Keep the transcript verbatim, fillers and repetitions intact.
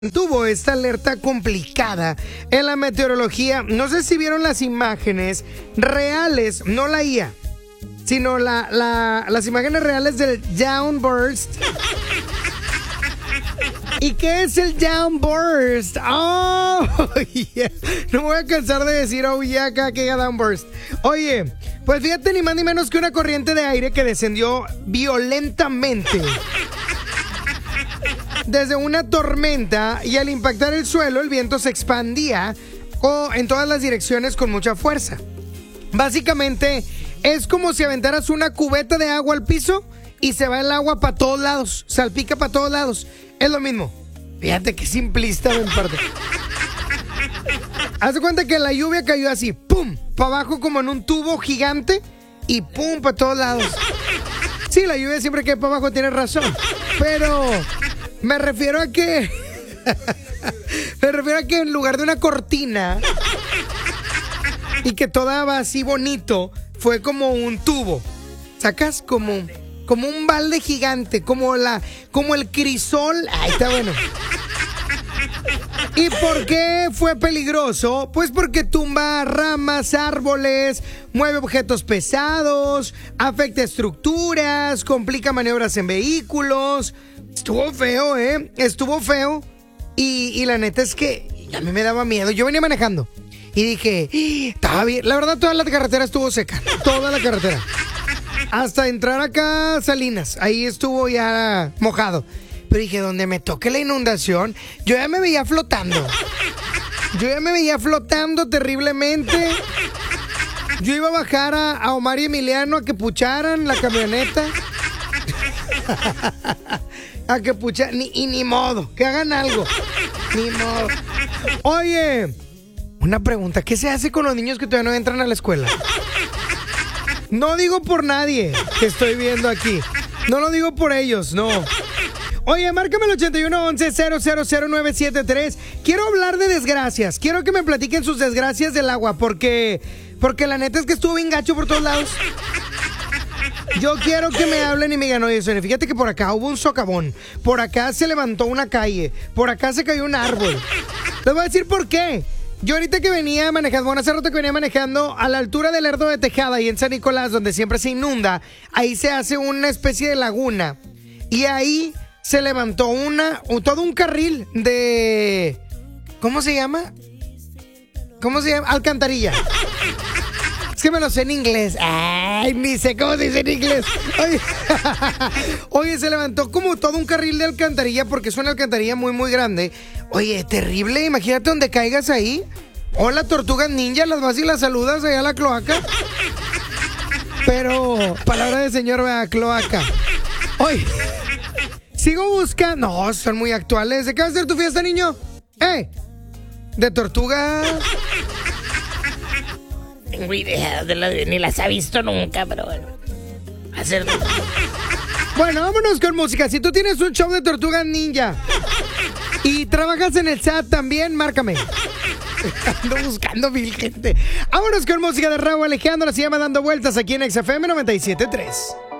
Tuvo esta alerta complicada en la meteorología. No sé si vieron las imágenes reales, no la I A, sino la, la, las imágenes reales del downburst. ¿Y qué es el downburst? ¡Oh! Yeah. No me voy a cansar de decir oh yeah cada que diga downburst. Oye, pues fíjate, ni más ni menos que una corriente de aire que descendió violentamente desde una tormenta, y al impactar el suelo el viento se expandía oh, en todas las direcciones con mucha fuerza. Básicamente es como si aventaras una cubeta de agua al piso y se va el agua para todos lados, salpica para todos lados. Es lo mismo. Fíjate qué simplista en parte. Haz de cuenta que la lluvia cayó así, pum, para abajo como en un tubo gigante y pum, para todos lados. Sí, la lluvia siempre cae para abajo, tienes razón, pero me refiero a que me refiero a que en lugar de una cortina y que todo va así bonito, fue como un tubo. ¿Sacas? Como como un balde gigante, como la como el crisol. Ahí está bueno. ¿Y por qué fue peligroso? Pues porque tumba ramas, árboles, mueve objetos pesados, afecta estructuras, complica maniobras en vehículos. Estuvo feo, ¿eh? Estuvo feo. Y, y la neta es que a mí me daba miedo. Yo venía manejando y dije, estaba bien. La verdad, toda la carretera estuvo seca. Toda la carretera. Hasta entrar acá a Salinas. Ahí estuvo ya mojado. Pero dije, donde me toque la inundación, yo ya me veía flotando. Yo ya me veía flotando terriblemente. Yo iba a bajar a, a Omar y Emiliano a que pucharan la camioneta. A que pucharan. Ni, y ni modo, que hagan algo. Ni modo. Oye, una pregunta. ¿Qué se hace con los niños que todavía no entran a la escuela? No digo por nadie que estoy viendo aquí. No lo digo por ellos, no. Oye, márcame el ochenta y uno once cero cero cero nueve siete tres. Quiero hablar de desgracias. Quiero que me platiquen sus desgracias del agua, porque porque la neta es que estuvo bien gacho por todos lados. Yo quiero que me hablen y me digan, oye, Sonia, fíjate que por acá hubo un socavón, por acá se levantó una calle, por acá se cayó un árbol. Les voy a decir por qué. Yo ahorita que venía manejando, bueno, hace rato que venía manejando a la altura del Lerdo de Tejada y en San Nicolás, donde siempre se inunda, ahí se hace una especie de laguna. Y ahí se levantó una, todo un carril de, ¿cómo se llama? ¿Cómo se llama? Alcantarilla. Es que me lo sé en inglés. Ay, ni sé cómo se dice en inglés. Oye, Oye, se levantó como todo un carril de alcantarilla, porque es una alcantarilla muy, muy grande. Oye, terrible. Imagínate donde caigas ahí. Hola, tortugas ninja, las vas y las saludas allá a la cloaca. Pero, palabra de señor, vea, cloaca. Oye, sigo buscando. No, son muy actuales. ¿De qué va a ser tu fiesta, niño? ¿Eh? ¿De tortuga? Tengo idea, de la, ni las ha visto nunca, pero bueno. Hacer... Bueno, vámonos con música. Si tú tienes un show de tortugas ninja y trabajas en el S A T también, márcame. Ando buscando mil gente. Vámonos con música de Raúl Alejandro. Se llama Dando Vueltas aquí en X F M noventa y siete punto tres.